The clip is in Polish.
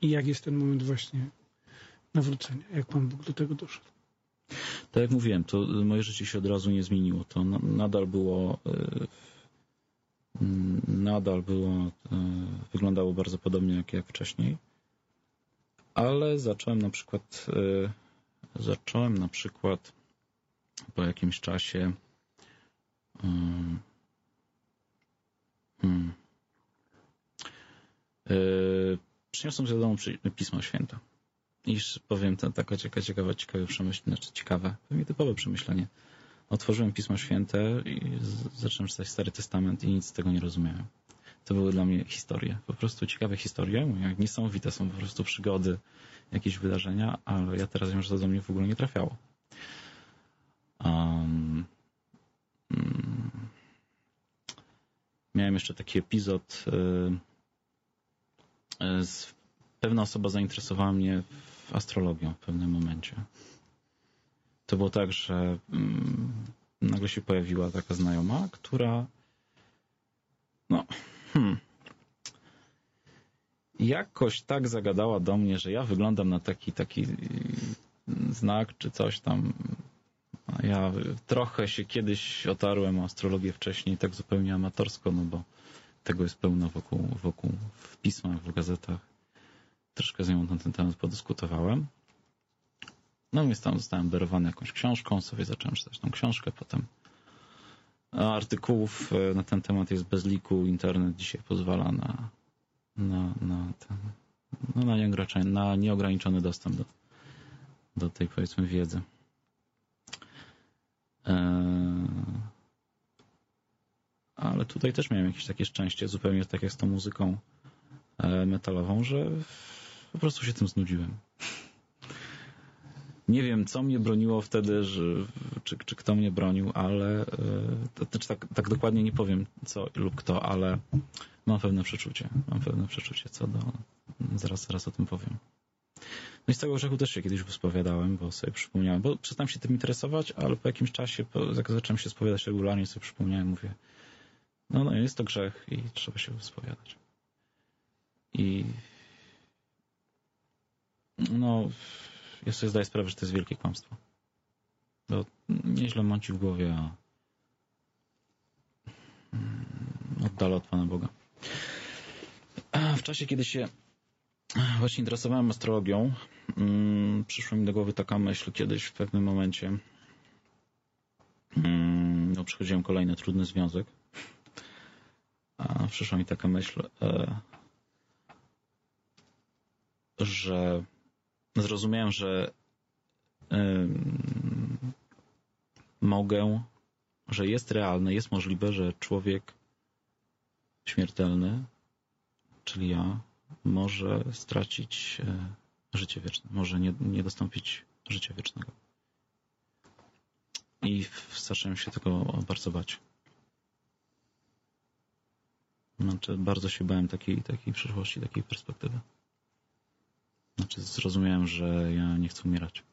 I jak jest ten moment właśnie nawrócenia? Jak Pan Bóg do tego doszedł? Tak jak mówiłem, to moje życie się od razu nie zmieniło. To nadal było, wyglądało bardzo podobnie jak wcześniej. Ale zacząłem na przykład po jakimś czasie przyniosłem z domu Pismo Święte. I powiem, to taka ciekawe przemyślenie, znaczy ciekawe, pewnie typowe przemyślenie. Otworzyłem Pismo Święte i zacząłem czytać Stary Testament i nic z tego nie rozumiałem. To były dla mnie historie, po prostu ciekawe historie, jak niesamowite są po prostu przygody, jakieś wydarzenia, ale ja teraz wiem, że to do mnie w ogóle nie trafiało. Miałem jeszcze taki epizod, pewna osoba zainteresowała mnie w astrologią w pewnym momencie. To było tak, że nagle się pojawiła taka znajoma, która jakoś tak zagadała do mnie, że ja wyglądam na taki znak czy coś tam. A ja trochę się kiedyś otarłem o astrologię wcześniej, tak zupełnie amatorsko, no bo tego jest pełno wokół w pismach, w gazetach. Troszkę z nią na ten temat podyskutowałem. No więc tam zostałem berowany jakąś książką, sobie zacząłem czytać tą książkę, potem artykułów na ten temat jest bez liku, internet dzisiaj pozwala na nieograniczony dostęp do tej, powiedzmy, wiedzy. Ale tutaj też miałem jakieś takie szczęście, zupełnie tak jak z tą muzyką metalową, że po prostu się tym znudziłem. Nie wiem, co mnie broniło wtedy, czy kto mnie bronił, ale tak dokładnie nie powiem co lub kto, ale mam pewne przeczucie co do... Zaraz o tym powiem. No i z tego grzechu też się kiedyś wyspowiadałem, bo sobie przypomniałem, bo przestałem się tym interesować, ale po jakimś czasie, jak zacząłem się spowiadać regularnie, sobie przypomniałem, mówię, no jest to grzech i trzeba się wyspowiadać. I ja sobie zdaję sprawę, że to jest wielkie kłamstwo. Bo nieźle mąci w głowie, a oddala od Pana Boga. W czasie, kiedy się właśnie interesowałem astrologią, przyszła mi do głowy taka myśl kiedyś w pewnym momencie. Przechodziłem kolejny trudny związek. A przyszła mi taka myśl, że zrozumiałem, że że jest realne, jest możliwe, że człowiek śmiertelny, czyli ja, może stracić życie wieczne, może nie dostąpić życia wiecznego. I zacząłem się tego bardzo bać. Znaczy, bardzo się bałem takiej przyszłości, takiej perspektywy. Znaczy, zrozumiałem, że ja nie chcę umierać.